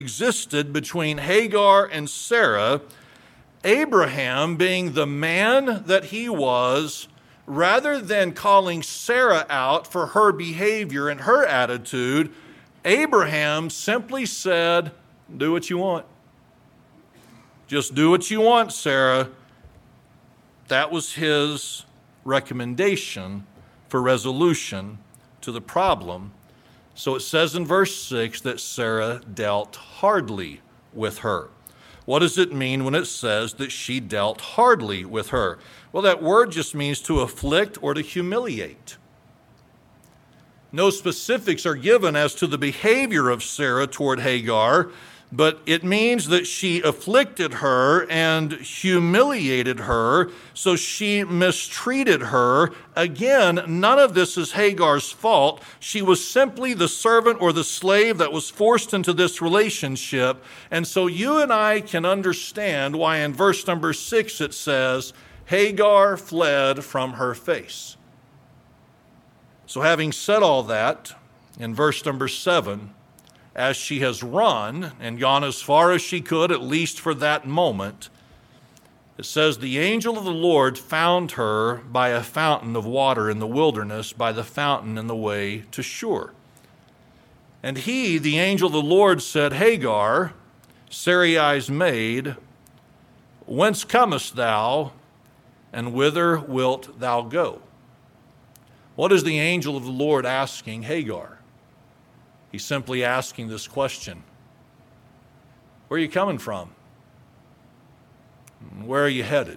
existed between Hagar and Sarah, Abraham, being the man that he was, rather than calling Sarah out for her behavior and her attitude, Abraham simply said, "Do what you want. Just do what you want, Sarah." That was his recommendation for resolution to the problem. So it says in verse 6 that Sarah dealt hardly with her. What does it mean when it says that she dealt hardly with her? Well, that word just means to afflict or to humiliate. No specifics are given as to the behavior of Sarah toward Hagar, but it means that she afflicted her and humiliated her, so she mistreated her. Again, none of this is Hagar's fault. She was simply the servant or the slave that was forced into this relationship. And so you and I can understand why in verse number 6 it says, Hagar fled from her face. So having said all that, in verse number 7, as she has run and gone as far as she could, at least for that moment, it says, the angel of the Lord found her by a fountain of water in the wilderness, by the fountain in the way to Shur. And he, the angel of the Lord, said, Hagar, Sarai's maid, whence comest thou, and whither wilt thou go? What is the angel of the Lord asking Hagar? He's simply asking this question. Where are you coming from? Where are you headed?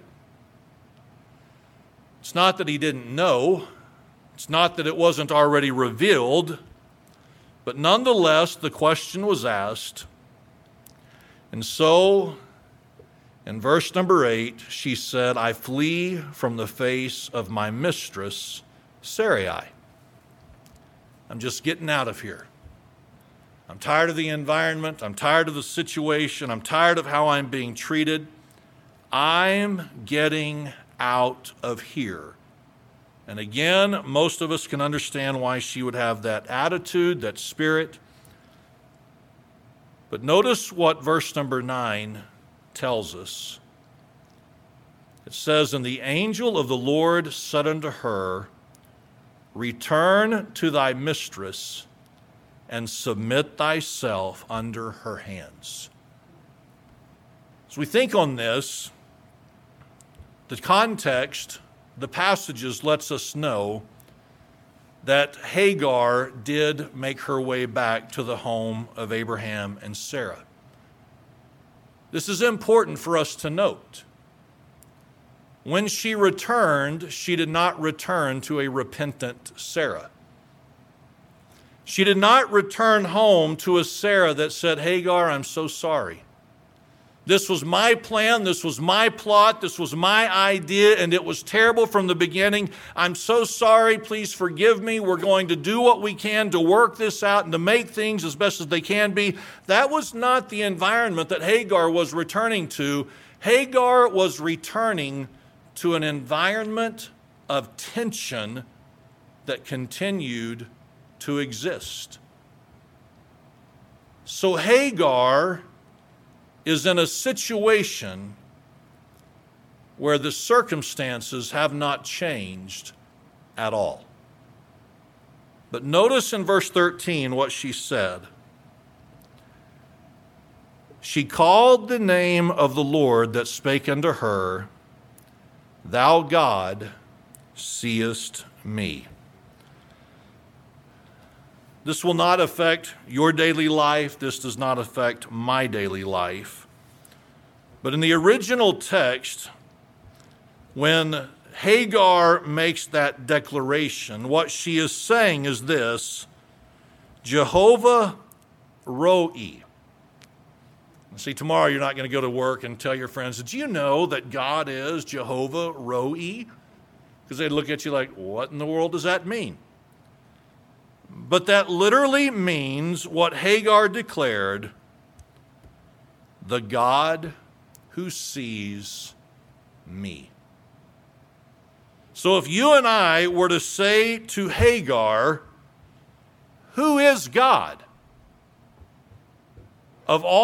It's not that he didn't know. It's not that it wasn't already revealed. But nonetheless, the question was asked. And so, in verse number 8, she said, I flee from the face of my mistress, Sarai. I'm just getting out of here. I'm tired of the environment. I'm tired of the situation. I'm tired of how I'm being treated. I'm getting out of here. And again, most of us can understand why she would have that attitude, that spirit. But notice what verse number 9 tells us. It says, And the angel of the Lord said unto her, Return to thy mistress, and submit thyself under her hands. As we think on this, the context, the passages lets us know that Hagar did make her way back to the home of Abraham and Sarah. This is important for us to note. When she returned, she did not return to a repentant Sarah. She did not return home to a Sarah that said, Hagar, I'm so sorry. This was my plan, this was my plot, this was my idea, and it was terrible from the beginning. I'm so sorry, please forgive me. We're going to do what we can to work this out and to make things as best as they can be. That was not the environment that Hagar was returning to. Hagar was returning to an environment of tension that continued to exist. So Hagar is in a situation where the circumstances have not changed at all. But notice in verse 13 what she said. She called the name of the Lord that spake unto her, Thou God seest me. This will not affect your daily life. This does not affect my daily life. But in the original text, when Hagar makes that declaration, what she is saying is this, Jehovah Roi. See, tomorrow you're not going to go to work and tell your friends, did you know that God is Jehovah Roi? Because they'd look at you like, what in the world does that mean? But that literally means what Hagar declared, the God who sees me. So if you and I were to say to Hagar, who is God? of all